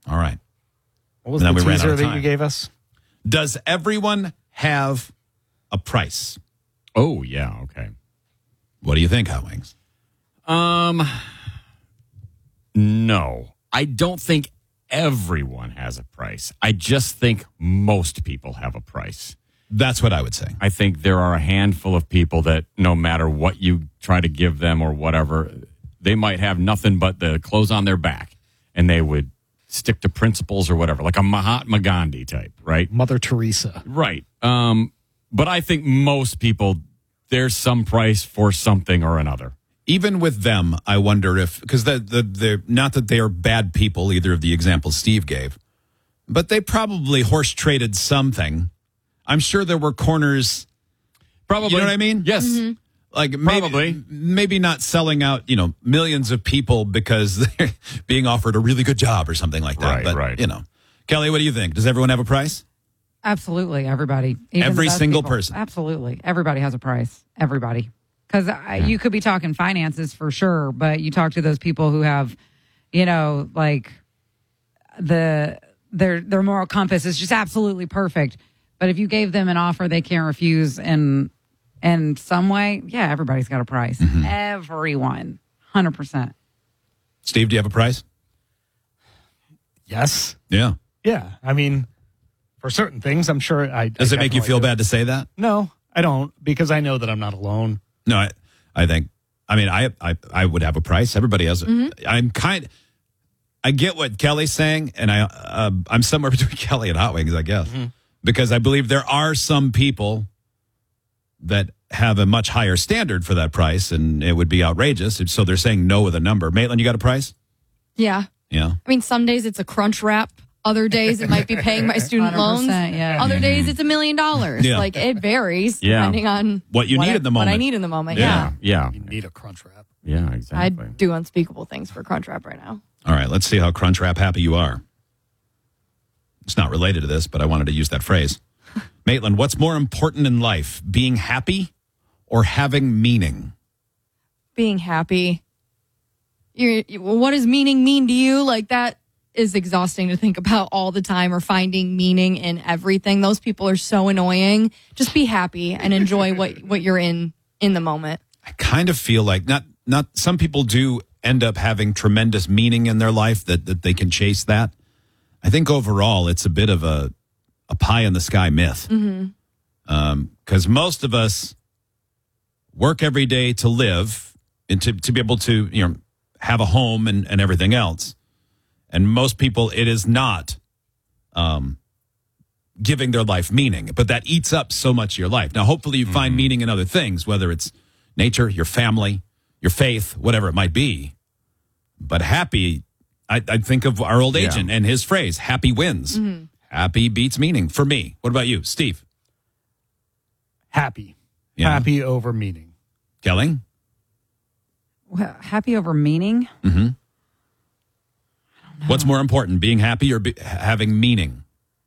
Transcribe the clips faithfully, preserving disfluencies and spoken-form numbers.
All right. What was And the then we ran out teaser of that time. you gave us? Does everyone have a price? Oh, yeah, okay. What do you think, Hot Wings? Um, no, I don't think everyone has a price. I just think most people have a price. That's what I would say. I think there are a handful of people that no matter what you try to give them or whatever, they might have nothing but the clothes on their back, and they would stick to principles or whatever, like a Mahatma Gandhi type, right? Mother Teresa. Right. Um, but I think most people, there's some price for something or another. Even with them, I wonder if, because the, the, the, not that they are bad people, either of the examples Steve gave, but they probably horse traded something. I'm sure there were corners. Probably. You know what I mean? Yes. Mm-hmm. Like maybe, Probably. maybe not selling out, you know, millions of people because they're being offered a really good job or something like that. Right, but, right. you know. Kelly, what do you think? Does everyone have a price? Absolutely, everybody. Even Every the best single people. person. Absolutely. Everybody has a price. Everybody. Because you could be talking finances for sure, but you talk to those people who have, you know, like the their their moral compass is just absolutely perfect. But if you gave them an offer they can't refuse in in some way, yeah, everybody's got a price. Mm-hmm. Everyone. one hundred percent. Steve, do you have a price? Yes. Yeah. Yeah. I mean, for certain things, I'm sure I. Does I it make you definitely feel do. bad to say that? No, I don't, because I know that I'm not alone. No, I, I think, I mean, I, I, I would have a price. Everybody has. A, Mm-hmm. I'm kind. I get what Kelly's saying, and I, uh, I'm somewhere between Kelly and Hot Wings, I guess, Mm-hmm. because I believe there are some people that have a much higher standard for that price, and it would be outrageous. So they're saying no with a number. Maitland, you got a price? Yeah. Yeah. I mean, some days it's a crunch wrap. Other days it might be paying my student one hundred loans. percent, yeah. Other days it's a million dollars. Yeah. Like it varies Yeah. depending on What you need I, at the What I moment. need in the moment. Yeah. Yeah. Yeah. You need a crunch wrap. Yeah, I exactly. do unspeakable things for crunch wrap right now. All right, let's see how Crunchwrap happy you are. It's not related to this, but I wanted to use that phrase. Maitland, what's more important in life, being happy or having meaning? Being happy. You're, you, what does meaning mean to you? Like that is exhausting to think about all the time, or finding meaning in everything. Those people are so annoying. Just be happy and enjoy what, what you're in in the moment. I kind of feel like not not some people do end up having tremendous meaning in their life that, that they can chase that. I think overall it's a bit of a a pie in the sky myth. Mm-hmm. Um, 'cause most of us work every day to live and to, to be able to, you know, have a home and, and everything else. And most people, it is not um, giving their life meaning, but that eats up so much of your life. Now, hopefully you find meaning in other things, whether it's nature, your family, your faith, whatever it might be. But happy, I, I think of our old Yeah. agent and his phrase, happy wins. Mm-hmm. Happy beats meaning for me. What about you, Steve? Happy. Yeah. Happy over meaning. Kelly? Well, happy over meaning? Mm-hmm. What's more important, being happy or be, having meaning?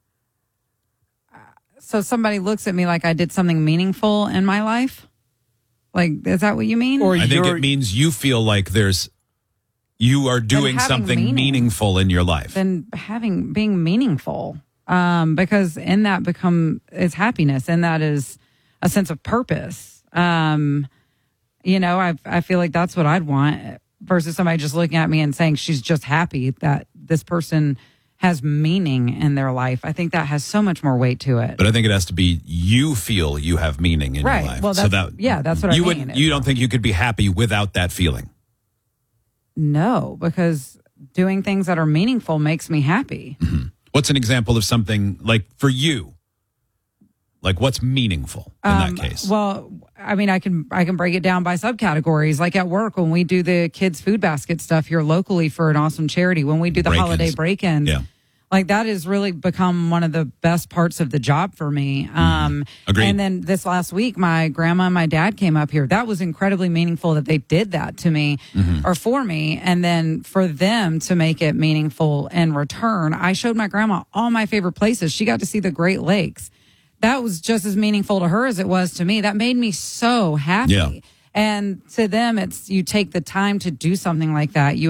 So somebody looks at me like I did something meaningful in my life? Like, is that what you mean? Or I think you're- it means you feel like there's, you are doing having something meaning. meaningful in your life. Then having, being meaningful. Um, because in that become, is happiness. And that is a sense of purpose. Um, you know, I I feel like that's what I'd want versus somebody just looking at me and saying she's just happy that this person has meaning in their life. I think that has so much more weight to it. But I think it has to be you feel you have meaning in Right. your life. Well, so that's- that yeah, that's what I you mean. wouldn't- You don't think you could be happy without that feeling? No, because doing things that are meaningful makes me happy. What's an example of something like for you? Like what's meaningful in Um, that case? Well, I mean, I can I can break it down by subcategories. Like at work, when we do the kids' food basket stuff here locally for an awesome charity, when we do the Break-ins. holiday break-ins, Yeah. like that has really become one of the best parts of the job for me. Um, Agreed. And then this last week, my grandma and my dad came up here. That was incredibly meaningful that they did that to me or for me. And then for them to make it meaningful in return, I showed my grandma all my favorite places. She got to see the Great Lakes. That was just as meaningful to her as it was to me. That made me so happy. Yeah. And to them, it's you take the time to do something like that. You